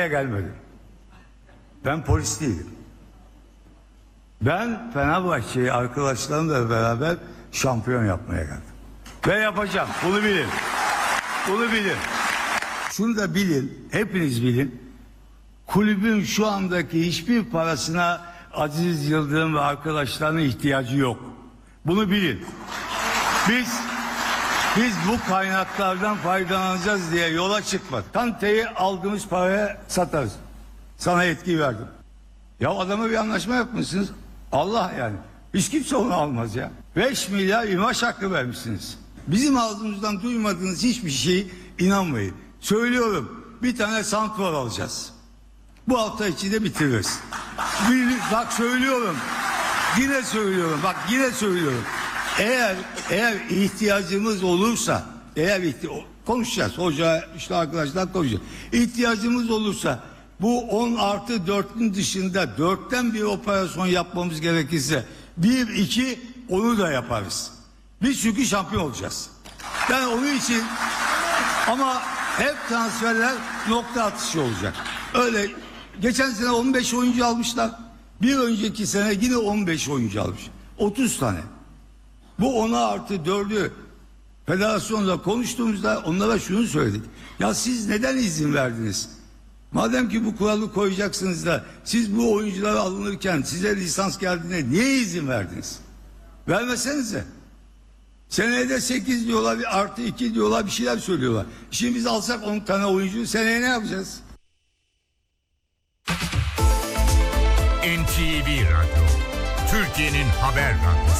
yapmaya gelmedim. Ben polis değilim. Ben Fenerbahçe'yi arkadaşlarımla beraber şampiyon yapmaya geldim. Ve yapacağım. Bunu bilin. Bunu bilin. Şunu da bilin. Hepiniz bilin. Kulübün şu andaki hiçbir parasına Aziz Yıldırım ve arkadaşlarının ihtiyacı yok. Bunu bilin. Biz bu kaynaklardan faydalanacağız diye yola çıkmadık. Kante'yi aldığımız paraya satarız. Sana yetki verdim. Ya adama bir anlaşma yapmışsınız. Allah yani. Hiç kimse onu almaz ya. 5 milyar imaj hakkı vermişsiniz. Bizim ağzımızdan duymadığınız hiçbir şeyi inanmayın. Söylüyorum, bir tane santfor alacağız. Bu hafta içinde bitiririz. Bak söylüyorum. Yine söylüyorum. Bak yine söylüyorum. Eğer ihtiyacımız olursa, konuşacağız. Hoca işte arkadaşlar konuşacağız. İhtiyacımız olursa bu 10+4'ün dışında 4'ten bir operasyon yapmamız gerekirse 1-2 onu da yaparız. Biz çünkü şampiyon olacağız. Yani onun için ama hep transferler nokta atışı olacak. Öyle geçen sene 15 oyuncu almışlar. Bir önceki sene yine 15 oyuncu almış. 30 tane. Bu 10+4'ü federasyonla konuştuğumuzda onlara şunu söyledik. Ya siz neden izin verdiniz? Madem ki bu kuralı koyacaksınız da siz bu oyunculara alınırken size lisans geldiğine niye izin verdiniz? Vermesenize. Seneye de 8 diyorlar, +2 diyorlar, bir şeyler söylüyorlar. Şimdi biz alsak 10 tane oyuncuyu seneye ne yapacağız? NTV Radyo, Türkiye'nin haber radyosu.